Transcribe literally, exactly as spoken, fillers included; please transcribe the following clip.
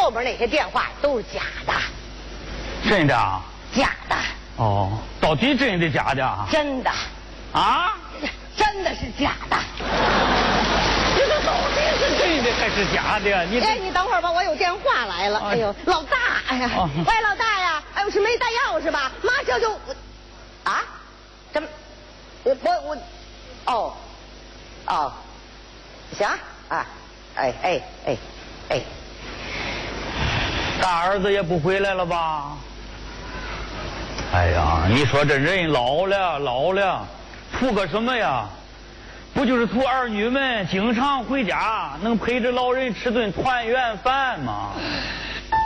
后边那些电话都是假的。 真的？ 假的。 哦，到底真的假的？ 真的。 啊？ 真的是假的。 这个到底是真的还是假的？你哎，你等会儿吧，我有电话来了。哎呦，老大，哎呀， 哦、 喂，老大呀，哎呦，是没带钥匙吧？马上就，啊，怎么？我我我，哦，哦，行啊，哎哎哎哎， 大儿子也不回来了吧？哎呀，你说这人老了老了，图个什么呀？不就是图儿女们经常回家，能陪着老人吃顿团圆饭吗？